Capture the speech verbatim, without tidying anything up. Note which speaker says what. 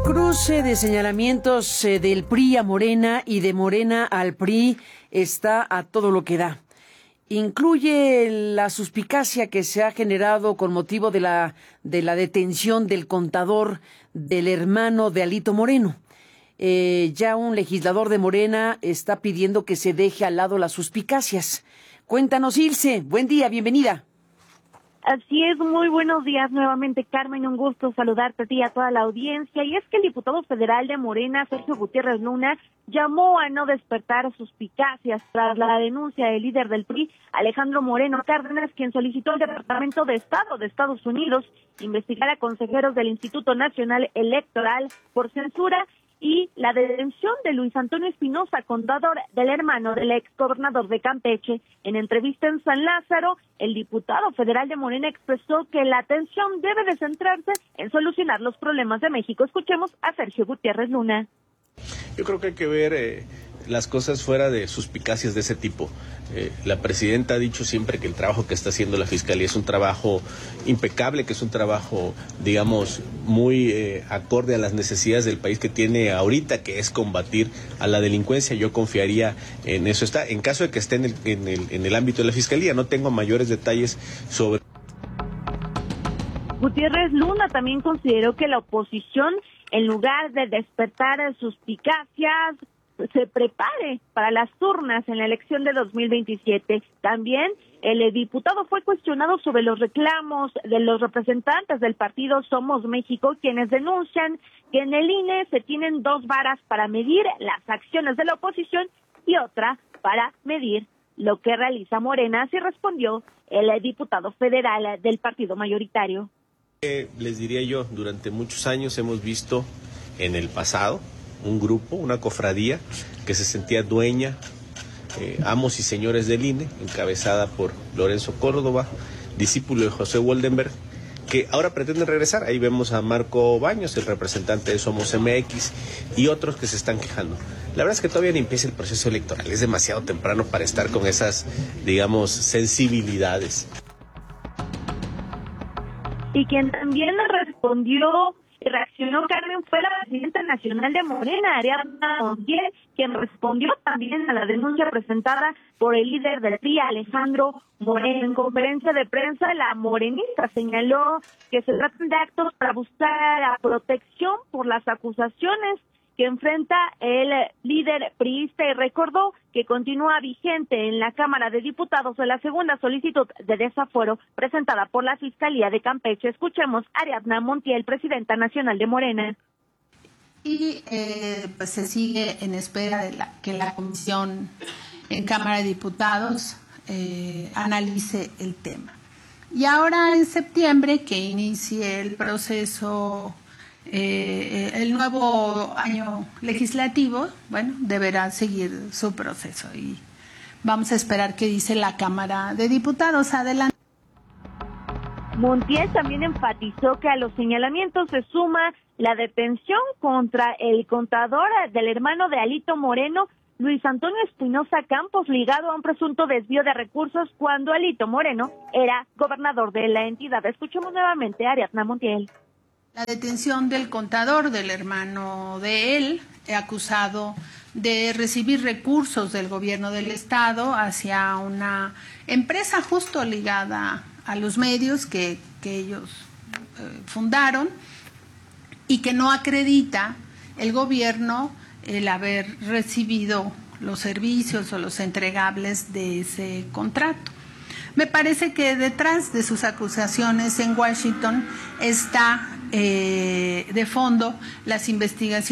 Speaker 1: cruce de señalamientos eh, del P R I a Morena y de Morena al P R I está a todo lo que da. Incluye la suspicacia que se ha generado con motivo de la, de la detención del contador del hermano de Alito Moreno. Eh, ya un legislador de Morena está pidiendo que se deje al lado las suspicacias. Cuéntanos, Ilse. Buen día, bienvenida.
Speaker 2: Así es, muy buenos días nuevamente, Carmen, un gusto saludarte a ti y a toda la audiencia. Y es que el diputado federal de Morena, Sergio Gutiérrez Luna, llamó a no despertar suspicacias tras la denuncia del líder del P R I, Alejandro Moreno Cárdenas, quien solicitó al Departamento de Estado de Estados Unidos investigar a consejeros del Instituto Nacional Electoral por censura y la detención de Luis Antonio Espinosa, contador del hermano del exgobernador de Campeche. En entrevista en San Lázaro, el diputado federal de Morena expresó que la atención debe de centrarse en solucionar los problemas de México. Escuchemos a Sergio Gutiérrez Luna.
Speaker 3: Yo creo que hay que ver eh, las cosas fuera de suspicacias de ese tipo. Eh, la presidenta ha dicho siempre que el trabajo que está haciendo la Fiscalía es un trabajo impecable, que es un trabajo, digamos, muy eh, acorde a las necesidades del país que tiene ahorita, que es combatir a la delincuencia. Yo confiaría en eso. Está, en caso de que esté en el, en el, en el ámbito de la Fiscalía, no tengo mayores detalles sobre.
Speaker 2: Gutiérrez Luna también consideró que la oposición, en lugar de despertar suspicacias, se prepare para las urnas en la elección de dos mil veintisiete. También el diputado fue cuestionado sobre los reclamos de los representantes del partido Somos México, quienes denuncian que en el I N E se tienen dos varas para medir las acciones de la oposición y otra para medir lo que realiza Morena. Así respondió el diputado federal del partido mayoritario.
Speaker 3: Eh, les diría yo, durante muchos años hemos visto en el pasado un grupo, una cofradía que se sentía dueña, eh, amos y señores del I N E, encabezada por Lorenzo Córdoba, discípulo de José Woldenberg, que ahora pretenden regresar. Ahí vemos a Marco Baños, el representante de Somos M X, y otros que se están quejando. La verdad es que todavía ni empieza el proceso electoral, es demasiado temprano para estar con esas, digamos, sensibilidades.
Speaker 2: Y quien también respondió y reaccionó, Carmen, fue la presidenta nacional de Morena, Ariadna Montiel, quien respondió también a la denuncia presentada por el líder del P R I, Alejandro Moreno. En conferencia de prensa, la morenista señaló que se tratan de actos para buscar la protección por las acusaciones que enfrenta el líder priista y recordó que continúa vigente en la Cámara de Diputados de la segunda solicitud de desafuero presentada por la Fiscalía de Campeche. Escuchemos a Ariadna Montiel, presidenta nacional de Morena.
Speaker 4: Y eh, pues se sigue en espera de la, que la comisión en Cámara de Diputados eh, analice el tema. Y ahora en septiembre, que inicie el proceso, Eh, el nuevo año legislativo, bueno, deberá seguir su proceso y vamos a esperar qué dice la Cámara de Diputados. Adelante.
Speaker 2: Montiel también enfatizó que a los señalamientos se suma la detención contra el contador del hermano de Alito Moreno, Luis Antonio Espinosa Campos, ligado a un presunto desvío de recursos cuando Alito Moreno era gobernador de la entidad. Escuchemos nuevamente a Ariadna Montiel.
Speaker 4: La detención del contador del hermano de él, acusado de recibir recursos del gobierno del estado hacia una empresa justo ligada a los medios que, que ellos eh, fundaron y que no acredita el gobierno el haber recibido los servicios o los entregables de ese contrato. Me parece que detrás de sus acusaciones en Washington está eh, de fondo las investigaciones